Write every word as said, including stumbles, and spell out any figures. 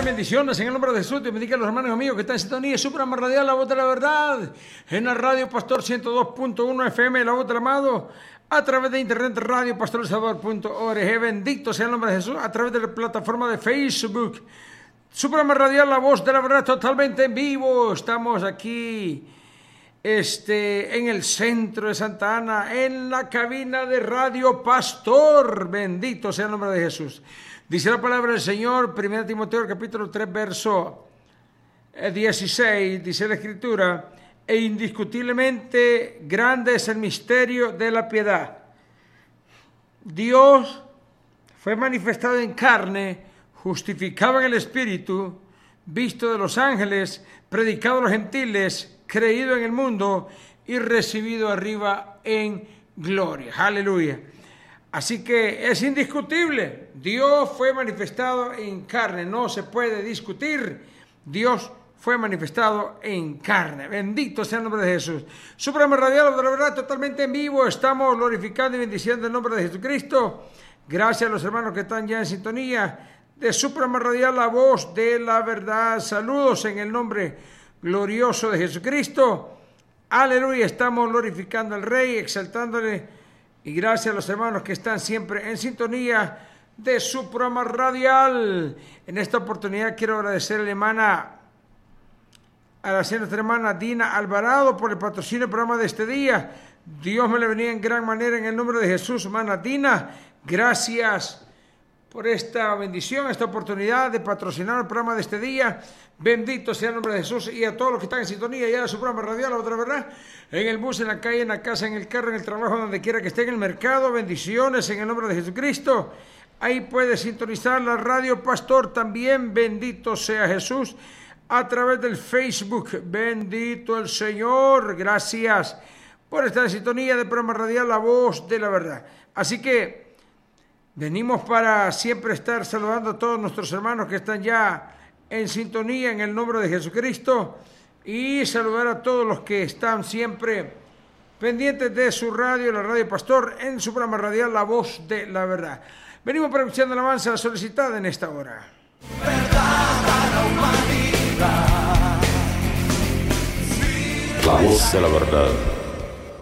bendiciones en el nombre de Jesús. Te bendiga a los hermanos amigos que están en sintonía. Su programa radial, La Voz de la Verdad, en la radio Pastor ciento dos punto uno F M, La Voz del Amado, a través de internet, radio pastor el salvador punto org. Bendito sea el nombre de Jesús. A través de la plataforma de Facebook, su programa radial, La Voz de la Verdad, totalmente en vivo. Estamos aquí este, en el centro de Santa Ana, en la cabina de Radio Pastor. Bendito sea el nombre de Jesús. Dice la palabra del Señor, primera Timoteo capítulo tres, verso dieciséis, dice la Escritura: e indiscutiblemente grande es el misterio de la piedad. Dios fue manifestado en carne, justificado en el Espíritu, visto de los ángeles, predicado a los gentiles, creído en el mundo y recibido arriba en gloria. Aleluya. Así que es indiscutible, Dios fue manifestado en carne, no se puede discutir, Dios fue manifestado en carne. Bendito sea el nombre de Jesús. Su programa radial de la verdad totalmente en vivo, estamos glorificando y bendiciendo el nombre de Jesucristo. Gracias a los hermanos que están ya en sintonía de su programa radial, La Voz de la Verdad. Saludos en el nombre glorioso de Jesucristo. Aleluya, estamos glorificando al Rey, exaltándole. Y gracias a los hermanos que están siempre en sintonía de su programa radial. En esta oportunidad quiero agradecer a la hermana, a la nuestra hermana Dina Alvarado por el patrocinio del programa de este día. Dios me le bendiga en gran manera en el nombre de Jesús. Hermana Dina, gracias por esta bendición, esta oportunidad de patrocinar el programa de este día. Bendito sea el nombre de Jesús. Y a todos los que están en sintonía ya de su programa radial, La Otra Verdad, en el bus, en la calle, en la casa, en el carro, en el trabajo, donde quiera que esté, en el mercado. Bendiciones en el nombre de Jesucristo. Ahí puede sintonizar la radio Pastor también. Bendito sea Jesús. A través del Facebook. Bendito el Señor. Gracias por estar en sintonía del programa radial, La Voz de la Verdad. Así que venimos para siempre estar saludando a todos nuestros hermanos que están ya en sintonía en el nombre de Jesucristo, y saludar a todos los que están siempre pendientes de su radio, la radio Pastor, en su programa radial, La Voz de la Verdad. Venimos para escuchar la alabanza solicitada en esta hora. Verdad a la humanidad. La Voz de la Verdad.